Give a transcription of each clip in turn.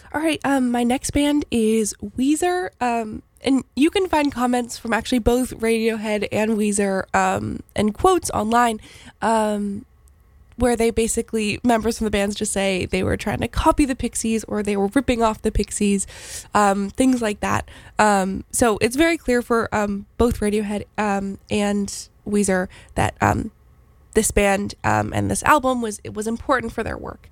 All right, my next band is Weezer, and you can find comments from actually both Radiohead and Weezer, and quotes online, where they basically, members from the bands just say they were trying to copy the Pixies or they were ripping off the Pixies, things like that. So it's very clear for both Radiohead and Weezer that this band and this album was important for their work.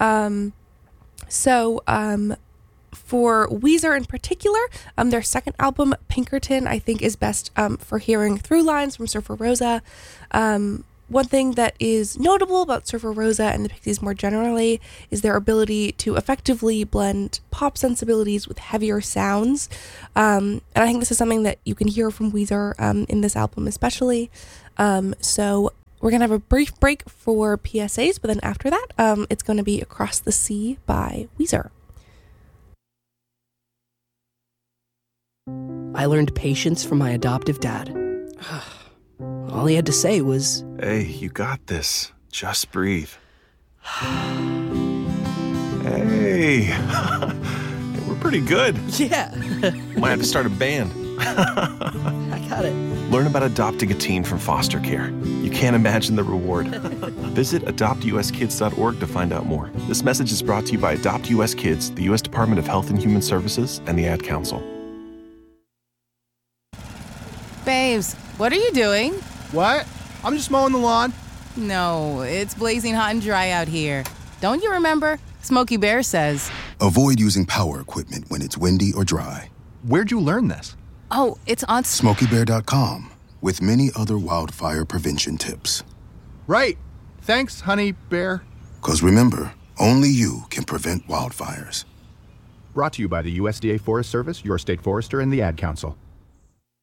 For Weezer in particular, their second album, Pinkerton, I think is best for hearing through lines from Surfer Rosa. One thing that is notable about Surfer Rosa and the Pixies more generally is their ability to effectively blend pop sensibilities with heavier sounds. And I think this is something that you can hear from Weezer in this album especially. So we're going to have a brief break for PSAs, but then after that, it's going to be Across the Sea by Weezer. I learned patience from my adoptive dad. All he had to say was, "Hey, you got this. Just breathe." Hey, we're pretty good. yeah, Might have to start a band. I got it. Learn about adopting a teen from foster care. You can't imagine the reward. Visit adoptuskids.org to find out more. This message is brought to you by Adopt US Kids, the U.S. Department of Health and Human Services, and the Ad Council. Babes, what are you doing? What? I'm just mowing the lawn. No, it's blazing hot and dry out here. Don't you remember? Smokey Bear says. Avoid using power equipment when it's windy or dry. Where'd you learn this? Oh, it's on... SmokeyBear.com, with many other wildfire prevention tips. Right. Thanks, honey bear. 'Cause remember, only you can prevent wildfires. Brought to you by the USDA Forest Service, your state forester, and the Ad Council.